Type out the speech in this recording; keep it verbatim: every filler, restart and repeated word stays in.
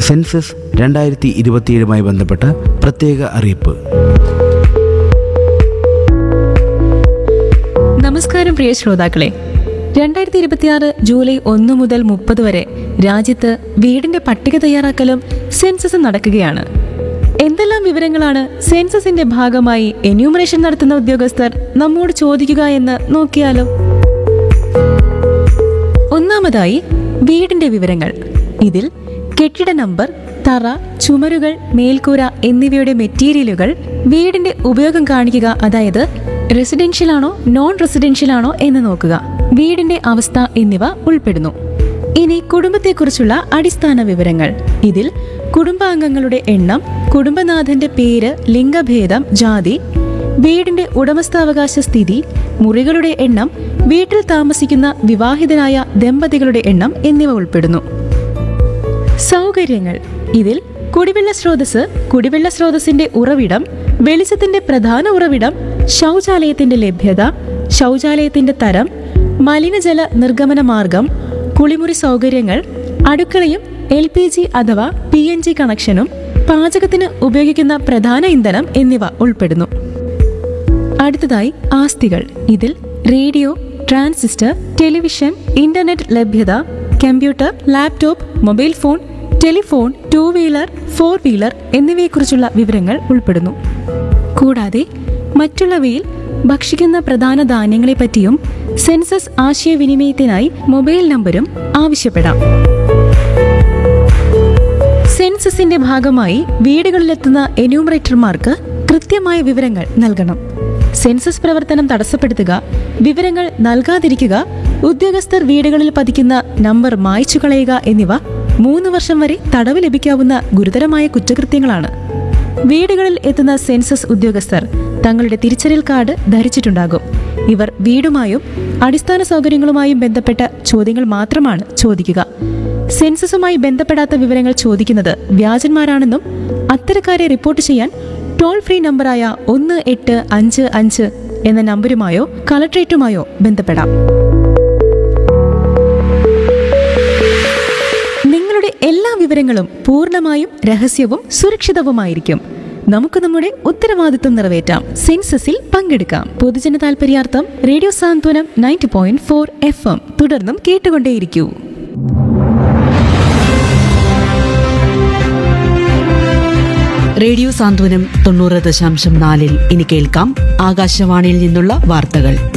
Census രണ്ടായിരത്തി ഇരുപത്തിയേഴുമായി ബന്ധപ്പെട്ട പ്രത്യേക അറിയിപ്പ്. നമസ്കാരം പ്രിയ ശ്രോതാക്കളെ, രണ്ടായിരത്തി ഇരുപത്തിയാറ് ജൂലൈ ഒന്ന് മുതൽ മുപ്പത് വരെ രാജ്യത്ത് വീടിന്റെ പട്ടിക തയ്യാറാക്കലും സെൻസസും നടക്കുകയാണ്. എന്തെല്ലാം വിവരങ്ങളാണ് സെൻസസിന്റെ ഭാഗമായി എന്യൂമറേഷൻ നടത്തുന്ന ഉദ്യോഗസ്ഥർ നമ്മോട് ചോദിക്കുക എന്ന് നോക്കിയാലോ. ഒന്നാമതായി വീടിന്റെ വിവരങ്ങൾ. ഇതിൽ കെട്ടിട നമ്പർ, തറ, ചുമരുകൾ, മേൽക്കൂര എന്നിവയുടെ മെറ്റീരിയലുകൾ, വീടിന്റെ ഉപയോഗം കാണിക്കുക, അതായത് റെസിഡൻഷ്യൽ ആണോ നോൺ റെസിഡൻഷ്യൽ ആണോ എന്ന് നോക്കുക, വീടിന്റെ അവസ്ഥ എന്നിവ ഉൾപ്പെടുന്നു. ഇനി കുടുംബത്തെക്കുറിച്ചുള്ള അടിസ്ഥാന വിവരങ്ങൾ. ഇതിൽ കുടുംബാംഗങ്ങളുടെ എണ്ണം, കുടുംബനാഥന്റെ പേര്, ലിംഗഭേദം, ജാതി, വീടിന്റെ ഉടമസ്ഥാവകാശ സ്ഥിതി, മുറികളുടെ എണ്ണം, വീട്ടിൽ താമസിക്കുന്ന വിവാഹിതരായ ദമ്പതികളുടെ എണ്ണം എന്നിവ ഉൾപ്പെടുന്നു. സൗകര്യങ്ങൾ. ഇതിൽ കുടിവെള്ള സ്രോതസ്, കുടിവെള്ള സ്രോതസ്സിന്റെ ഉറവിടം, വെളിച്ചത്തിന്റെ പ്രധാന ഉറവിടം, ശൗചാലയത്തിന്റെ ലഭ്യത, ശൗചാലയത്തിന്റെ തരം, മലിനജല നിർഗമന മാർഗം, കുളിമുറി സൗകര്യങ്ങൾ, അടുക്കളയും എൽ പി ജി അഥവാ പി എൻ ജി കണക്ഷനും, പാചകത്തിന് ഉപയോഗിക്കുന്ന പ്രധാന ഇന്ധനം എന്നിവ ഉൾപ്പെടുന്നു. അടുത്തതായി ആസ്തികൾ. ഇതിൽ റേഡിയോ, ട്രാൻസിസ്റ്റർ, ടെലിവിഷൻ, ഇന്റർനെറ്റ് ലഭ്യത, computer, laptop, mobile phone, telephone, two wheeler, four wheeler എന്നിവയെക്കുറിച്ചുള്ള വിവരങ്ങൾ ഉൾപ്പെടുന്നു. കൂടാതെ മറ്റുള്ളവയിൽ ഭക്ഷിക്കുന്ന പ്രധാന ധാന്യങ്ങളെപ്പറ്റിയും സെൻസസ് ആശയവിനിമയത്തിനായി മൊബൈൽ നമ്പരും ആവശ്യപ്പെടാം. സെൻസസിന്റെ ഭാഗമായി വീടുകളിലെത്തുന്ന എന്യൂമറേറ്റർമാർക്ക് കൃത്യമായ വിവരങ്ങൾ നൽകണം. സെൻസസ് പ്രവർത്തനം തടസ്സപ്പെടുത്തുക, വിവരങ്ങൾ നൽകാതിരിക്കുക, ഉദ്യോഗസ്ഥർ വീടുകളിൽ പതിക്കുന്ന നമ്പർ മായ്ച്ചു കളയുക എന്നിവ മൂന്ന് വർഷം വരെ തടവ് ലഭിക്കാവുന്ന ഗുരുതരമായ കുറ്റകൃത്യങ്ങളാണ്. വീടുകളിൽ എത്തുന്ന സെൻസസ് ഉദ്യോഗസ്ഥർ തങ്ങളുടെ തിരിച്ചറിയൽ കാർഡ് ധരിച്ചിട്ടുണ്ടാകും. ഇവർ വീടുമായും അടിസ്ഥാന സൗകര്യങ്ങളുമായും ബന്ധപ്പെട്ട ചോദ്യങ്ങൾ മാത്രമാണ് ചോദിക്കുക. സെൻസസുമായി ബന്ധപ്പെടാത്ത വിവരങ്ങൾ ചോദിക്കുന്നത് വ്യാജന്മാരാണെന്നും അത്തരക്കാരെ റിപ്പോർട്ട് ചെയ്യാൻ ടോൾ ഫ്രീ നമ്പറായ ഒന്ന് എട്ട് അഞ്ച് അഞ്ച് എന്ന നമ്പരുമായോ കളക്ട്രേറ്റുമായോ ബന്ധപ്പെടാം. നിങ്ങളുടെ എല്ലാ വിവരങ്ങളും പൂർണ്ണമായും രഹസ്യവും സുരക്ഷിതവുമായിരിക്കും. നമുക്ക് നമ്മുടെ ഉത്തരവാദിത്വം നിറവേറ്റാം, സെൻസസിൽ പങ്കെടുക്കാം. പൊതുജന താൽപര്യാർത്ഥം റേഡിയോ സാന്ത്വനം ninety point four F M തുടർന്നും കേട്ടുകൊണ്ടേയിരിക്കൂ. റേഡിയോ സാന്ത്വനം തൊണ്ണൂറ് ദശാംശം നാലിൽ ഇനി കേൾക്കാം ആകാശവാണിയിൽ നിന്നുള്ള വാർത്തകൾ.